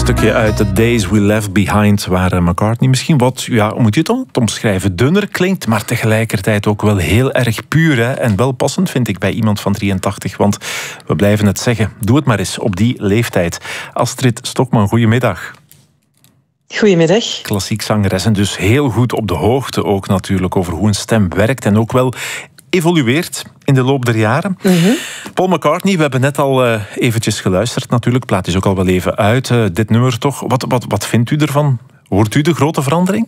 stukje uit The Days We Left Behind, waar McCartney misschien wat, ja, hoe moet je het omschrijven, dunner klinkt, maar tegelijkertijd ook wel heel erg puur. Hè? En wel passend, vind ik, bij iemand van 83, want we blijven het zeggen. Doe het maar eens op die leeftijd. Astrid Stokman, goedemiddag. Goedemiddag. Klassiek zangeres en dus heel goed op de hoogte ook natuurlijk over hoe een stem werkt en ook wel evolueert in de loop der jaren. Mm-hmm. Paul McCartney, we hebben net al eventjes geluisterd natuurlijk. Plaat is ook al wel even uit, dit nummer toch. Wat vindt u ervan? Hoort u de grote verandering?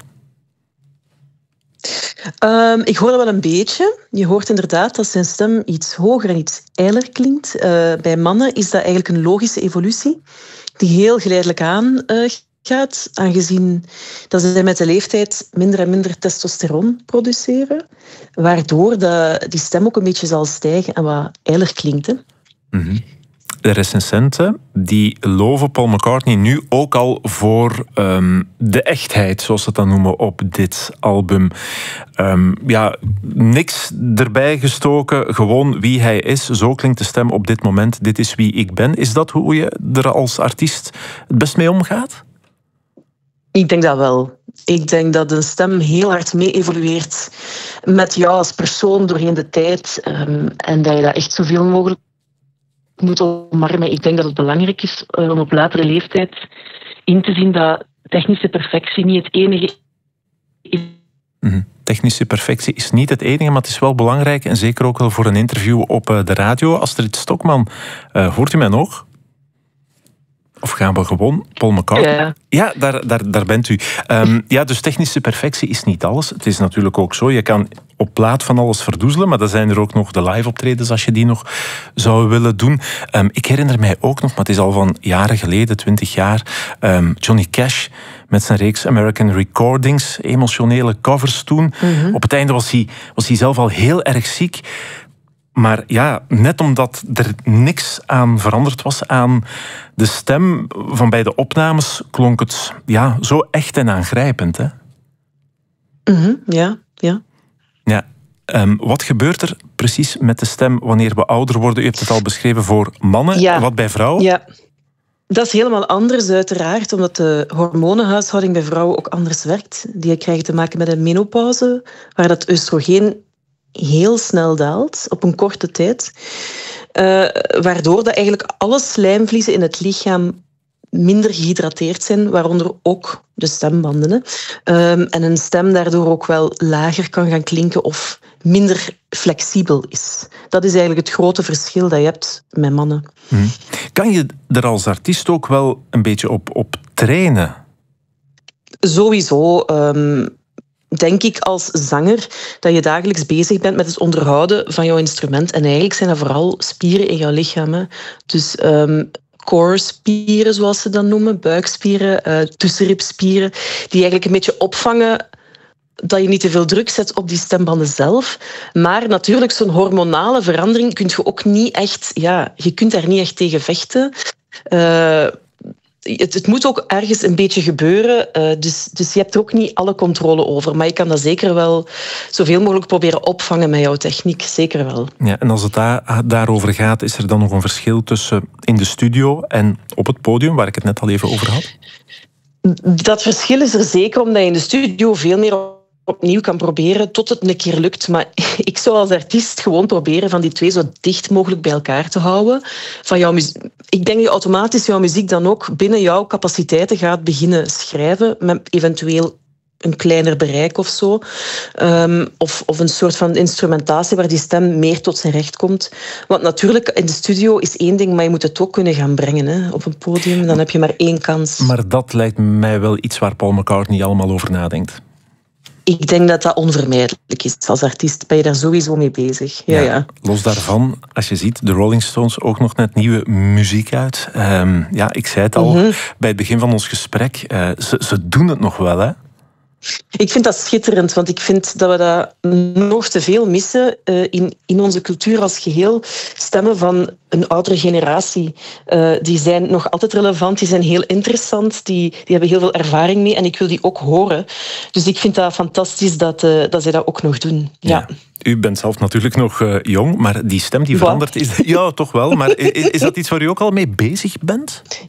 Ik hoor dat wel een beetje. Je hoort inderdaad dat zijn stem iets hoger en iets ijler klinkt. Bij mannen is dat eigenlijk een logische evolutie die heel geleidelijk aan gaat, aangezien dat ze met de leeftijd minder en minder testosteron produceren, waardoor die stem ook een beetje zal stijgen en wat ijler klinkt. Hè? Mm-hmm. De recensenten die loven Paul McCartney nu ook al voor de echtheid, zoals ze het dan noemen, op dit album. Niks erbij gestoken, gewoon wie hij is. Zo klinkt de stem op dit moment. Dit is wie ik ben. Is dat hoe je er als artiest het best mee omgaat? Ik denk dat wel. Ik denk dat een stem heel hard mee evolueert met jou als persoon doorheen de tijd. En dat je dat echt zoveel mogelijk moet omarmen. Ik denk dat het belangrijk is om op latere leeftijd in te zien dat technische perfectie niet het enige is. Mm-hmm. Technische perfectie is niet het enige, maar het is wel belangrijk. En zeker ook wel voor een interview op de radio. Astrid Stokman, hoort u mij nog? Of gaan we gewoon Paul McCartney? Ja, daar bent u. Dus technische perfectie is niet alles. Het is natuurlijk ook zo, je kan op plaat van alles verdoezelen, maar dan zijn er ook nog de live-optredens als je die nog zou willen doen. Ik herinner mij ook nog, maar het is al van jaren geleden, 20 jaar, Johnny Cash met zijn reeks American Recordings, emotionele covers toen. Mm-hmm. Op het einde was hij zelf al heel erg ziek. Maar ja, net omdat er niks aan veranderd was aan de stem van bij de opnames, klonk het zo echt en aangrijpend. Hè? Mm-hmm, ja. Wat gebeurt er precies met de stem wanneer we ouder worden? U hebt het al beschreven voor mannen. Ja. Wat bij vrouwen? Ja. Dat is helemaal anders uiteraard, omdat de hormonenhuishouding bij vrouwen ook anders werkt. Die krijgen te maken met een menopauze, waar dat oestrogeen heel snel daalt, op een korte tijd. Waardoor dat eigenlijk alle slijmvliezen in het lichaam minder gehydrateerd zijn, waaronder ook de stembanden. En een stem daardoor ook wel lager kan gaan klinken of minder flexibel is. Dat is eigenlijk het grote verschil dat je hebt met mannen. Kan je er als artiest ook wel een beetje op trainen? Sowieso. Denk ik als zanger dat je dagelijks bezig bent met het onderhouden van jouw instrument. En eigenlijk zijn dat vooral spieren in jouw lichaam. Hè. Dus core-spieren, zoals ze dat noemen, buikspieren, tussenribspieren, die eigenlijk een beetje opvangen dat je niet te veel druk zet op die stembanden zelf. Maar natuurlijk, zo'n hormonale verandering kun je ook niet echt... Ja, je kunt daar niet echt tegen vechten. Het moet ook ergens een beetje gebeuren, dus je hebt er ook niet alle controle over. Maar je kan dat zeker wel zoveel mogelijk proberen opvangen met jouw techniek, zeker wel. Ja, en als het daarover gaat, is er dan nog een verschil tussen in de studio en op het podium, waar ik het net al even over had? Dat verschil is er zeker, omdat je in de studio veel meer opnieuw kan proberen tot het een keer lukt. Maar ik zou als artiest gewoon proberen van die twee zo dicht mogelijk bij elkaar te houden. Van jouw ik denk dat je automatisch jouw muziek dan ook binnen jouw capaciteiten gaat beginnen schrijven, met eventueel een kleiner bereik of zo. Of een soort van instrumentatie waar die stem meer tot zijn recht komt. Want natuurlijk, in de studio is één ding, maar je moet het ook kunnen gaan brengen. Hè? Op een podium, dan heb je maar één kans. Maar dat lijkt mij wel iets waar Paul McCartney allemaal over nadenkt. Ik denk dat dat onvermijdelijk is. Als artiest ben je daar sowieso mee bezig. Ja. Los daarvan, als je ziet, de Rolling Stones ook nog net nieuwe muziek uit. Ik zei het al bij het begin van ons gesprek. Ze doen het nog wel, hè? Ik vind dat schitterend, want ik vind dat we dat nog te veel missen in onze cultuur als geheel. Stemmen van een oudere generatie, die zijn nog altijd relevant, die zijn heel interessant, die hebben heel veel ervaring mee en ik wil die ook horen. Dus ik vind dat fantastisch dat zij dat ook nog doen. Ja. U bent zelf natuurlijk nog jong, maar die stem die verandert is... Ja, toch wel. Maar is dat iets waar u ook al mee bezig bent? Ja.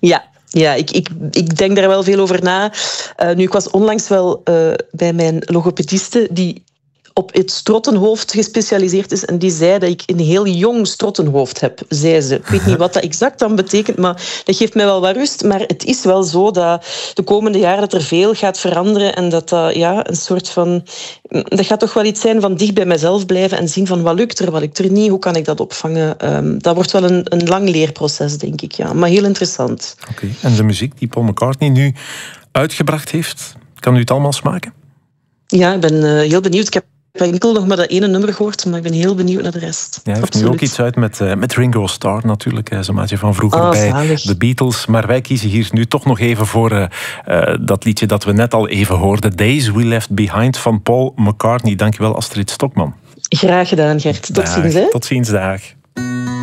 Ja, ik denk daar wel veel over na. Nu, ik was onlangs wel bij mijn logopediste die op het strottenhoofd gespecialiseerd is. En die zei dat ik een heel jong strottenhoofd heb, zei ze. Ik weet niet wat dat exact dan betekent, maar dat geeft mij wel wat rust. Maar het is wel zo dat de komende jaren dat er veel gaat veranderen en dat een soort van... Dat gaat toch wel iets zijn van dicht bij mezelf blijven en zien van wat lukt er niet, hoe kan ik dat opvangen. Dat wordt wel een lang leerproces, denk ik. Ja. Maar heel interessant. Oké. En de muziek die Paul McCartney nu uitgebracht heeft, kan u het allemaal smaken? Ja, ik ben heel benieuwd. Ik heb enkel nog maar dat ene nummer gehoord, maar ik ben heel benieuwd naar de rest. Ja, hij heeft nu ook iets uit met Ringo Starr natuurlijk, zijn maatje van vroeger bij zalig. de Beatles. Maar wij kiezen hier nu toch nog even voor dat liedje dat we net al even hoorden. Days We Left Behind van Paul McCartney. Dankjewel, Astrid Stokman. Graag gedaan, Gert. Tot ziens. Tot ziens, dag.